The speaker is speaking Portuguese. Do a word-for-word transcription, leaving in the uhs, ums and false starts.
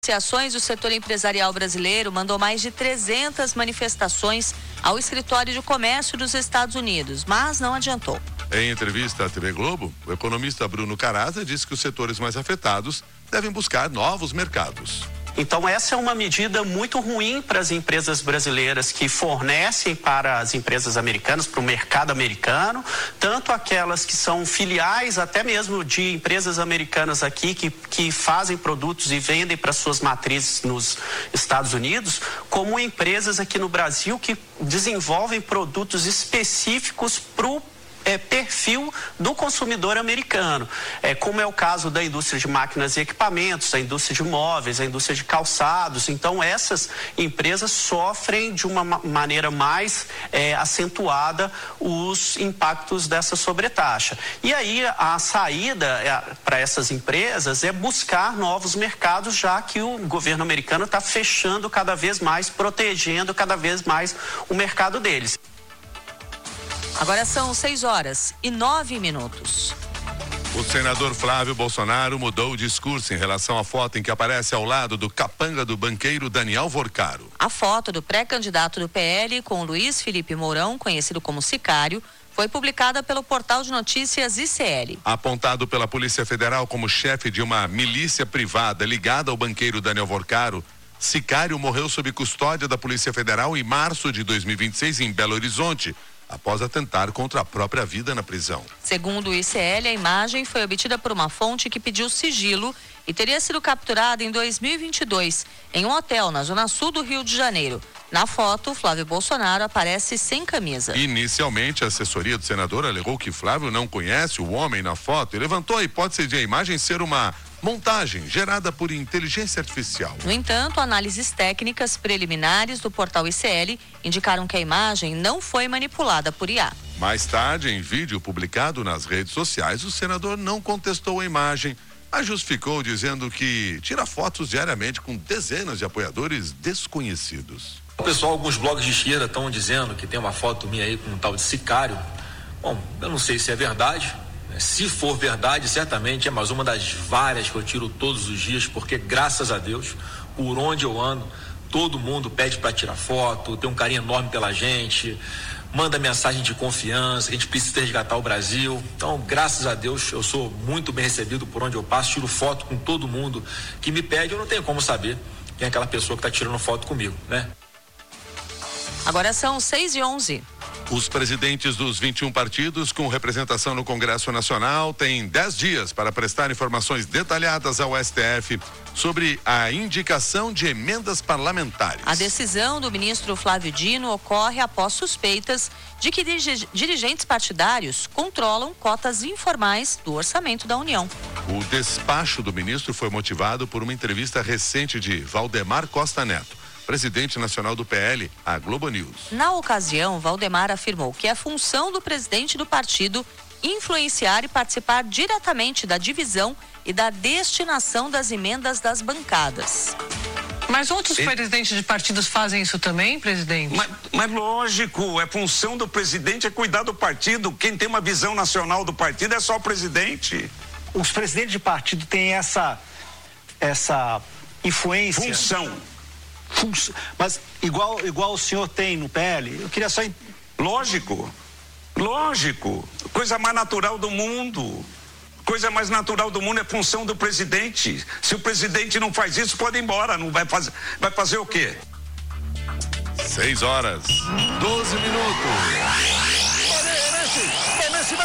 Associações do setor empresarial brasileiro mandou mais de trezentas manifestações ao escritório de comércio dos Estados Unidos, mas não adiantou. Em entrevista à T V Globo, o economista Bruno Caraza disse que os setores mais afetados devem buscar novos mercados. Então essa é uma medida muito ruim para as empresas brasileiras que fornecem para as empresas americanas, para o mercado americano, tanto aquelas que são filiais até mesmo de empresas americanas aqui que, que fazem produtos e vendem para suas matrizes nos Estados Unidos, como empresas aqui no Brasil que desenvolvem produtos específicos para o É, perfil do consumidor americano, é, como é o caso da indústria de máquinas e equipamentos, a indústria de móveis, a indústria de calçados. Então essas empresas sofrem de uma ma- maneira mais é, acentuada os impactos dessa sobretaxa. E aí a saída é, para essas empresas é buscar novos mercados, já que o governo americano está fechando cada vez mais, protegendo cada vez mais o mercado deles. Agora são seis horas e nove minutos. O senador Flávio Bolsonaro mudou o discurso em relação à foto em que aparece ao lado do capanga do banqueiro Daniel Vorcaro. A foto do pré-candidato do P L com Luiz Felipe Mourão, conhecido como Sicário, foi publicada pelo portal de notícias I C L. Apontado pela Polícia Federal como chefe de uma milícia privada ligada ao banqueiro Daniel Vorcaro, Sicário morreu sob custódia da Polícia Federal em março de dois mil e vinte e seis em Belo Horizonte, após atentar contra a própria vida na prisão. Segundo o I C L, a imagem foi obtida por uma fonte que pediu sigilo e teria sido capturada em dois mil e vinte e dois, em um hotel na zona sul do Rio de Janeiro. Na foto, Flávio Bolsonaro aparece sem camisa. Inicialmente, a assessoria do senador alegou que Flávio não conhece o homem na foto e levantou a hipótese de a imagem ser uma montagem gerada por inteligência artificial. No entanto, análises técnicas preliminares do portal I C L indicaram que a imagem não foi manipulada por I A. Mais tarde, em vídeo publicado nas redes sociais, o senador não contestou a imagem, mas justificou dizendo que tira fotos diariamente com dezenas de apoiadores desconhecidos. O pessoal, alguns blogs de esquerda estão dizendo que tem uma foto minha aí com um tal de Sicário. Bom, eu não sei se é verdade. Se for verdade, certamente é mais uma das várias que eu tiro todos os dias, porque graças a Deus, por onde eu ando, todo mundo pede para tirar foto, tem um carinho enorme pela gente, manda mensagem de confiança, que a gente precisa resgatar o Brasil. Então, graças a Deus, eu sou muito bem recebido por onde eu passo, tiro foto com todo mundo que me pede, eu não tenho como saber quem é aquela pessoa que está tirando foto comigo, né? Agora são seis e onze. Os presidentes dos vinte e um partidos com representação no Congresso Nacional têm dez dias para prestar informações detalhadas ao S T F sobre a indicação de emendas parlamentares. A decisão do ministro Flávio Dino ocorre após suspeitas de que dirigentes partidários controlam cotas informais do orçamento da União. O despacho do ministro foi motivado por uma entrevista recente de Valdemar Costa Neto, presidente nacional do P L, à Globo News. Na ocasião, Valdemar afirmou que é função do presidente do partido influenciar e participar diretamente da divisão e da destinação das emendas das bancadas. Mas outros E... presidentes de partidos fazem isso também, presidente? Mas, mas lógico, é função do presidente é cuidar do partido. Quem tem uma visão nacional do partido é só o presidente. Os presidentes de partido têm essa, essa influência. Função. Mas igual, igual o senhor tem no P L, eu queria só... Lógico, lógico, coisa mais natural do mundo, coisa mais natural do mundo é função do presidente. Se o presidente não faz isso, pode ir embora, não vai fazer, vai fazer o quê? Seis horas, doze minutos.